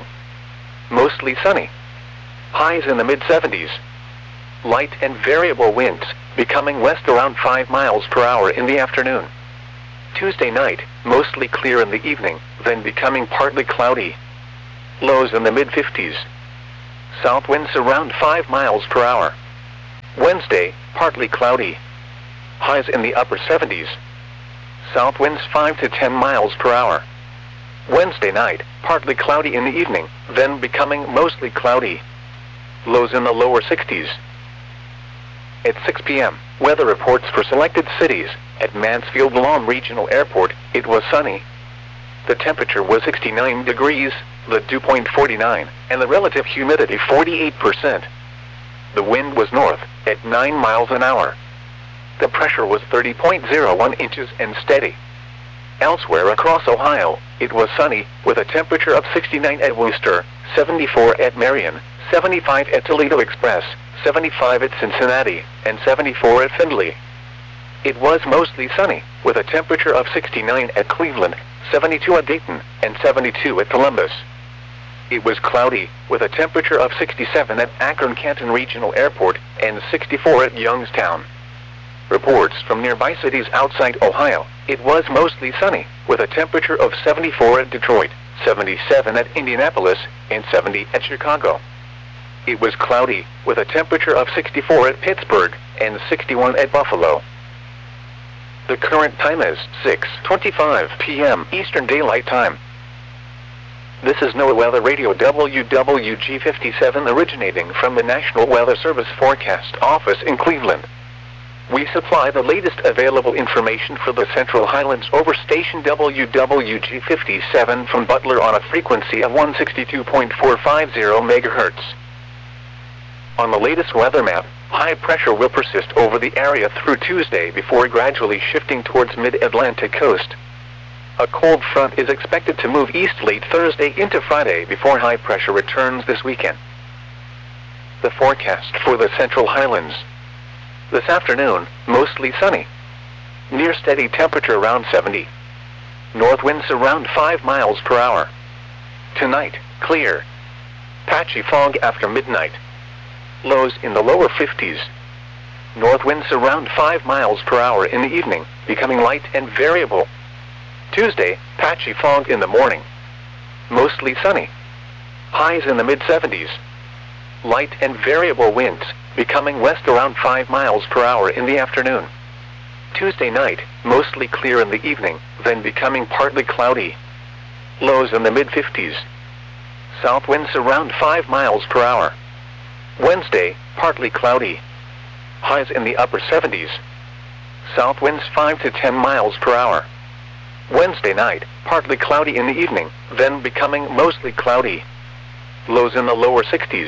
Mostly sunny. Highs in the mid seventies. Light and variable winds, becoming west around five miles per hour in the afternoon. Tuesday night, mostly clear in the evening, then becoming partly cloudy. Lows in the mid fifties. South winds around five miles per hour. Wednesday, partly cloudy. Highs in the upper seventies. South winds five to ten miles per hour. Wednesday night, partly cloudy in the evening, then becoming mostly cloudy. Lows in the lower sixties. At six p m, weather reports for selected cities. At Mansfield-Lom Regional Airport, it was sunny. The temperature was sixty-nine degrees, the dew point forty-nine, and the relative humidity forty-eight percent. The wind was north, at nine miles an hour. The pressure was thirty point zero one inches and steady. Elsewhere across Ohio, it was sunny, with a temperature of sixty-nine at Wooster, seventy-four at Marion, seventy-five at Toledo Express, seventy-five at Cincinnati, and seventy-four at Findlay. It was mostly sunny, with a temperature of sixty-nine at Cleveland, seventy-two at Dayton, and seventy-two at Columbus. It was cloudy, with a temperature of sixty-seven at Akron-Canton Regional Airport, and sixty-four at Youngstown. Reports from nearby cities outside Ohio, it was mostly sunny, with a temperature of seventy-four at Detroit, seventy-seven at Indianapolis, and seventy at Chicago. It was cloudy, with a temperature of sixty-four at Pittsburgh, and sixty-one at Buffalo. The current time is six twenty-five p m Eastern Daylight Time. This is NOAA Weather Radio W W G fifty-seven originating from the National Weather Service Forecast Office in Cleveland. We supply the latest available information for the Central Highlands over station W W G fifty-seven from Butler on a frequency of one sixty-two point four five zero megahertz. On the latest weather map, high pressure will persist over the area through Tuesday before gradually shifting towards mid-Atlantic coast. A cold front is expected to move east late Thursday into Friday before high pressure returns this weekend. The forecast for the Central Highlands. This afternoon, mostly sunny. Near steady temperature around seventy. North winds around five miles per hour. Tonight, clear. Patchy fog after midnight. Lows in the lower fifties. North winds around five miles per hour in the evening, becoming light and variable. Tuesday, patchy fog in the morning. Mostly sunny. Highs in the mid seventies. Light and variable winds, becoming west around five miles per hour in the afternoon. Tuesday night, mostly clear in the evening, then becoming partly cloudy. Lows in the mid fifties. South winds around five miles per hour. Wednesday, partly cloudy. Highs in the upper seventies. South winds five to ten miles per hour. Wednesday night, partly cloudy in the evening, then becoming mostly cloudy. Lows in the lower sixties.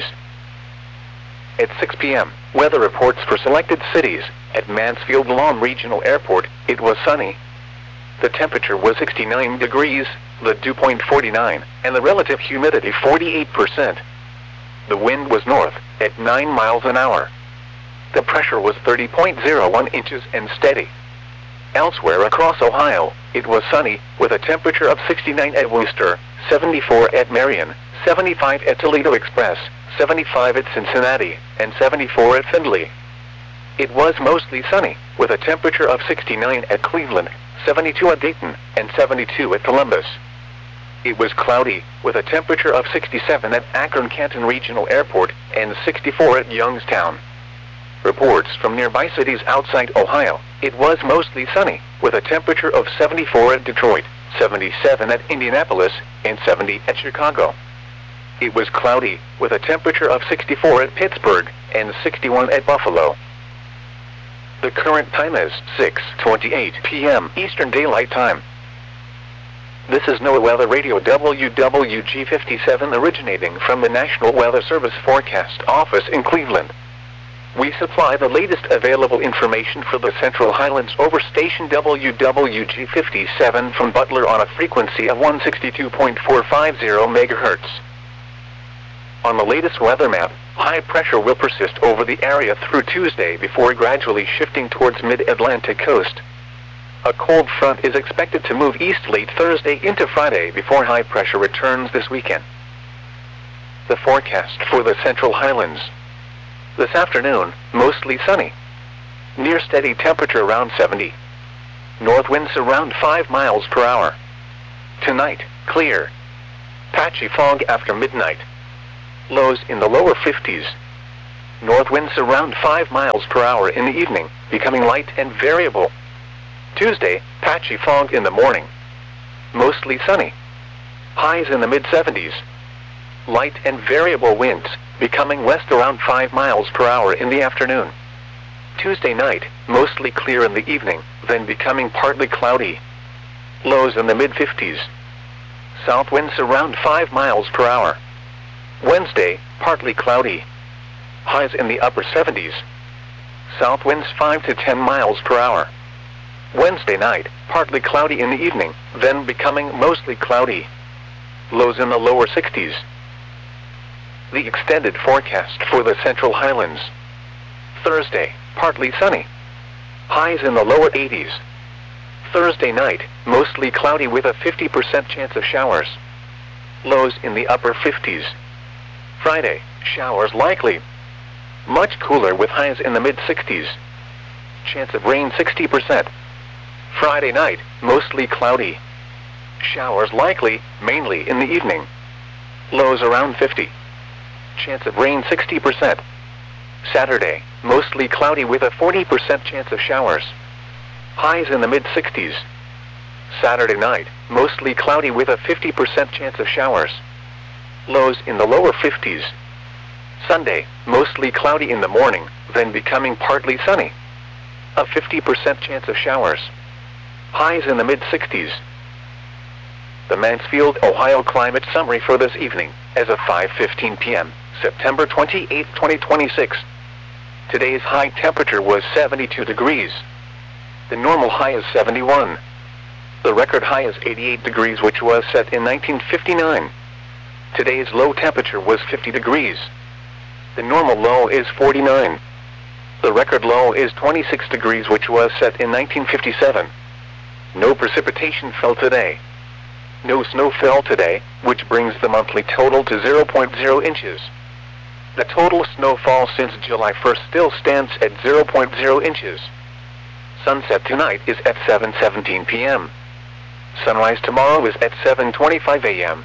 At six p m, weather reports for selected cities. At Mansfield-Lom Regional Airport, it was sunny. The temperature was sixty-nine degrees, the dew point forty-nine, and the relative humidity forty-eight percent. The wind was north, at nine miles an hour. The pressure was thirty point zero one inches and steady. Elsewhere across Ohio, it was sunny, with a temperature of sixty-nine at Wooster, seventy-four at Marion, seventy-five at Toledo Express, seventy-five at Cincinnati, and seventy-four at Findlay. It was mostly sunny, with a temperature of sixty-nine at Cleveland, seventy-two at Dayton, and seventy-two at Columbus. It was cloudy, with a temperature of sixty-seven at Akron-Canton Regional Airport, and sixty-four at Youngstown. Reports from nearby cities outside Ohio, it was mostly sunny, with a temperature of seventy-four at Detroit, seventy-seven at Indianapolis, and seventy at Chicago. It was cloudy, with a temperature of sixty-four at Pittsburgh, and sixty-one at Buffalo. The current time is six twenty-eight p m Eastern Daylight Time. This is NOAA Weather Radio W W G fifty-seven originating from the National Weather Service Forecast Office in Cleveland. We supply the latest available information for the Central Highlands over station W W G fifty-seven from Butler on a frequency of one sixty-two point four five zero megahertz. On the latest weather map, high pressure will persist over the area through Tuesday before gradually shifting towards mid-Atlantic coast. A cold front is expected to move east late Thursday into Friday before high pressure returns this weekend. The forecast for the Central Highlands. This afternoon, mostly sunny. Near steady temperature around seventy. North winds around five miles per hour. Tonight, clear. Patchy fog after midnight. Lows in the lower fifties. North winds around five miles per hour in the evening, becoming light and variable. Tuesday, patchy fog in the morning. Mostly sunny. Highs in the mid seventies. Light and variable winds, becoming west around five miles per hour in the afternoon. Tuesday night, mostly clear in the evening, then becoming partly cloudy. Lows in the mid fifties. South winds around five miles per hour. Wednesday, partly cloudy. Highs in the upper seventies. South winds five to ten miles per hour. Wednesday night, partly cloudy in the evening, then becoming mostly cloudy. Lows in the lower sixties. The extended forecast for the Central Highlands. Thursday, partly sunny. Highs in the lower eighties. Thursday night, mostly cloudy with a fifty percent chance of showers. Lows in the upper fifties. Friday, showers likely. Much cooler with highs in the mid sixties. Chance of rain sixty percent. Friday night, mostly cloudy. Showers likely, mainly in the evening. Lows around fifty. Chance of rain sixty percent. Saturday, mostly cloudy with a forty percent chance of showers. Highs in the mid sixties. Saturday night, mostly cloudy with a fifty percent chance of showers. Lows in the lower fifties. Sunday, mostly cloudy in the morning, then becoming partly sunny. A fifty percent chance of showers. Highs in the mid sixties. The Mansfield, Ohio climate summary for this evening, as of five fifteen p m, September twenty-eighth, twenty twenty-six. Today's high temperature was seventy-two degrees. The normal high is seventy-one. The record high is eighty-eight degrees, which was set in nineteen fifty-nine. Today's low temperature was fifty degrees. The normal low is forty-nine. The record low is twenty-six degrees, which was set in nineteen fifty-seven. No precipitation fell today. No snow fell today, which brings the monthly total to zero point zero inches. The total snowfall since July first still stands at zero point zero inches. Sunset tonight is at seven seventeen p m Sunrise tomorrow is at seven twenty-five a m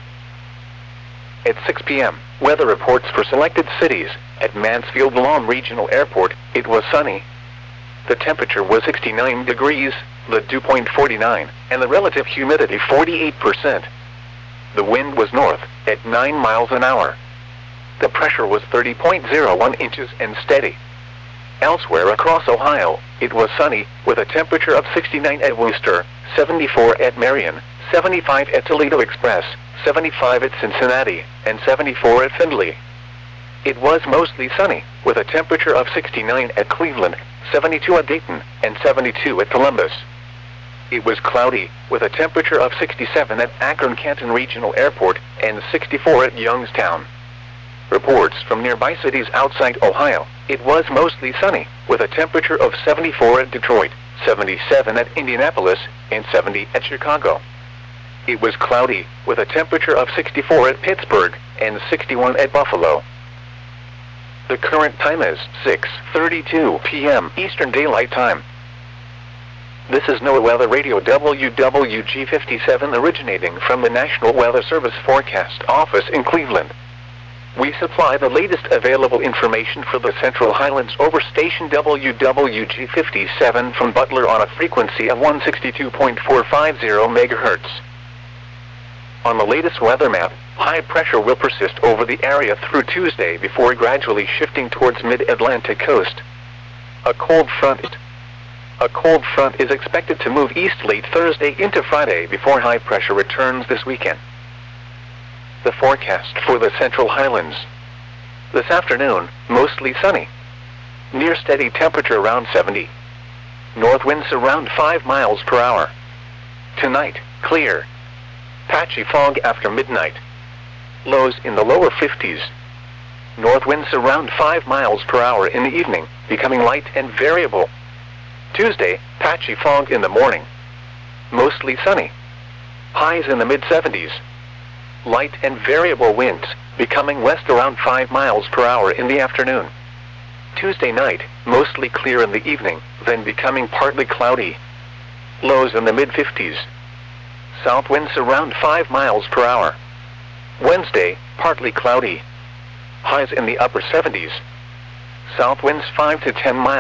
At six p m, weather reports for selected cities. At Mansfield Lawn Regional Airport, it was sunny. The temperature was sixty-nine degrees, the dew point forty-nine, and the relative humidity forty-eight percent. The wind was north, at nine miles an hour. The pressure was thirty point zero one inches and steady. Elsewhere across Ohio, it was sunny, with a temperature of sixty-nine at Worcester, seventy-four at Marion, seventy-five at Toledo Express, seventy-five at Cincinnati, and seventy-four at Findlay. It was mostly sunny, with a temperature of sixty-nine at Cleveland, seventy-two at Dayton, and seventy-two at Columbus. It was cloudy, with a temperature of sixty-seven at Akron-Canton Regional Airport, and sixty-four at Youngstown. Reports from nearby cities outside Ohio, it was mostly sunny, with a temperature of seventy-four at Detroit, seventy-seven at Indianapolis, and seventy at Chicago. It was cloudy, with a temperature of sixty-four at Pittsburgh, and sixty-one at Buffalo. The current time is six thirty-two p m Eastern Daylight Time. This is NOAA Weather Radio W W G fifty-seven, originating from the National Weather Service Forecast Office in Cleveland. We supply the latest available information for the Central Highlands over station W W G fifty-seven from Butler on a frequency of one sixty-two point four five zero megahertz. On the latest weather map, high pressure will persist over the area through Tuesday before gradually shifting towards mid-Atlantic coast. A cold front A cold front is expected to move east late Thursday into Friday before high pressure returns this weekend. The forecast for the Central Highlands. This afternoon, mostly sunny. Near steady temperature around seventy. North winds around five miles per hour. Tonight, clear. Patchy fog after midnight. Lows in the lower fifties. North winds around five miles per hour in the evening, becoming light and variable. Tuesday, patchy fog in the morning. Mostly sunny. Highs in the mid seventies. Light and variable winds, becoming west around five miles per hour in the afternoon. Tuesday night, mostly clear in the evening, then becoming partly cloudy. Lows in the mid fifties. South winds around five miles per hour. Wednesday, partly cloudy. Highs in the upper seventies. South winds five to ten miles.